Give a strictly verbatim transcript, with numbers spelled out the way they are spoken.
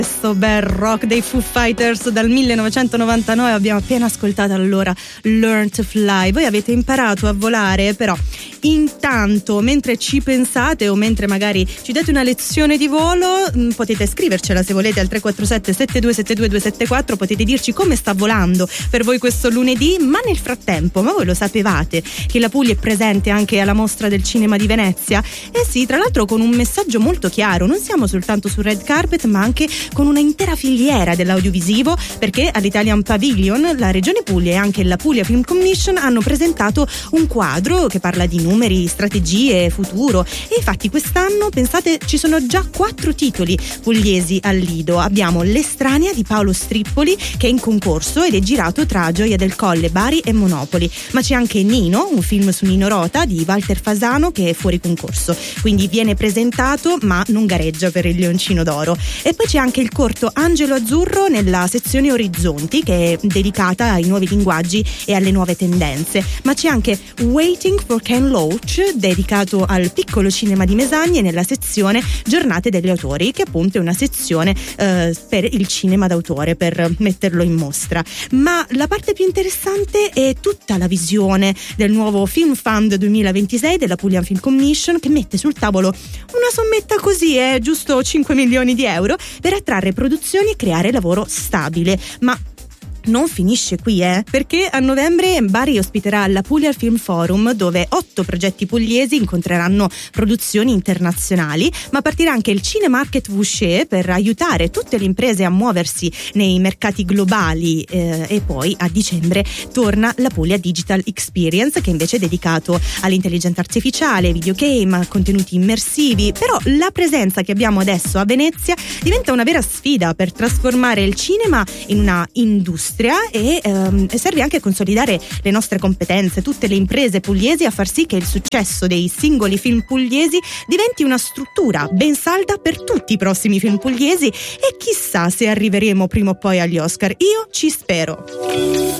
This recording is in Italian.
Questo bel rock dei Foo Fighters dal millenovecentonovantanove, abbiamo appena ascoltato allora Learn to Fly. Voi avete imparato a volare, però intanto mentre ci pensate o mentre magari ci date una lezione di volo, mh, potete scrivercela se volete al tre quattro sette sette due sette due due sette quattro, potete dirci come sta volando per voi questo lunedì. Ma nel frattempo, ma voi lo sapevate che la Puglia è presente anche alla Mostra del Cinema di Venezia? Eh sì, tra l'altro con un messaggio molto chiaro, non siamo soltanto sul red carpet ma anche con una intera filiera dell'audiovisivo, perché all'Italian Pavilion la Regione Puglia e anche la Puglia Film Commission hanno presentato un quadro che parla di numeri, strategie, futuro, e infatti quest'anno, pensate, ci sono già quattro titoli pugliesi al Lido. Abbiamo L'Estranea di Paolo Strippoli, che è in concorso ed è girato tra Gioia del Colle, Bari e Monopoli, ma c'è anche Nino, un film su Nino Rota di Walter Fasano, che è fuori concorso, quindi viene presentato ma non gareggia per il Leoncino d'Oro. E poi c'è anche il corto Angelo Azzurro nella sezione Orizzonti, che è dedicata ai nuovi linguaggi e alle nuove tendenze, ma c'è anche Waiting for Ken Loach, dedicato al piccolo cinema di Mesagne nella sezione Giornate degli Autori, che appunto è una sezione eh, per il cinema d'autore, per metterlo in mostra. Ma la parte più interessante è tutta la visione del nuovo Film Fund duemilaventisei della Puglia Film Commission, che mette sul tavolo una sommetta così, è eh, giusto cinque milioni di euro, per attrarre produzioni e creare lavoro stabile. Ma non finisce qui, eh, perché a novembre Bari ospiterà la Puglia Film Forum, dove otto progetti pugliesi incontreranno produzioni internazionali, ma partirà anche il Cinemarket Voucher per aiutare tutte le imprese a muoversi nei mercati globali, eh, e poi a dicembre torna la Puglia Digital Experience, che invece è dedicato all'intelligenza artificiale, videogame, contenuti immersivi. Però la presenza che abbiamo adesso a Venezia diventa una vera sfida per trasformare il cinema in una industria e ehm, serve anche a consolidare le nostre competenze, tutte le imprese pugliesi, a far sì che il successo dei singoli film pugliesi diventi una struttura ben salda per tutti i prossimi film pugliesi, e chissà se arriveremo prima o poi agli Oscar. Io ci spero.